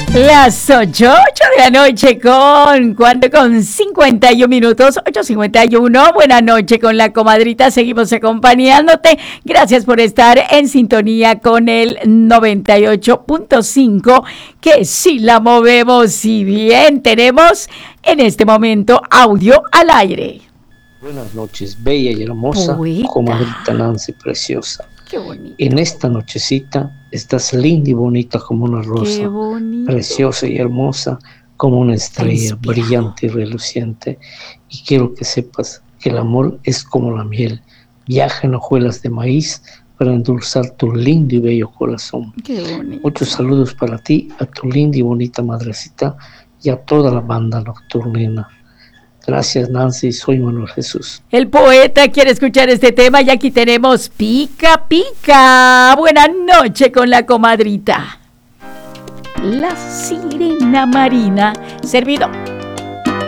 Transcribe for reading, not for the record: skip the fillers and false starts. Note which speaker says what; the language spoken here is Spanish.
Speaker 1: Las 8 de la noche con 51 minutos, 8:51. Buenas noches con la comadrita. Seguimos acompañándote. Gracias por estar en sintonía con el 98.5, que si la movemos y bien. Tenemos en este momento audio al aire.
Speaker 2: Buenas noches, bella y hermosa,
Speaker 1: Poeta.
Speaker 2: comadrita Nancy preciosa.
Speaker 1: Qué bonito.
Speaker 2: En esta nochecita estás linda y bonita como una rosa,
Speaker 1: Qué bonito.
Speaker 2: preciosa y hermosa como una estrella,
Speaker 1: Inspirado.
Speaker 2: brillante y reluciente. Y quiero que sepas que el amor es como la miel, viaja en hojuelas de maíz para endulzar tu lindo y bello corazón.
Speaker 1: Qué bonito.
Speaker 2: Muchos saludos para ti, a tu linda y bonita madrecita y a toda la banda nocturnina. Gracias, Nancy, soy Manuel Jesús.
Speaker 1: El poeta quiere escuchar este tema y aquí tenemos Pica Pica. Buenas noches con la comadrita. La sirena marina, servido.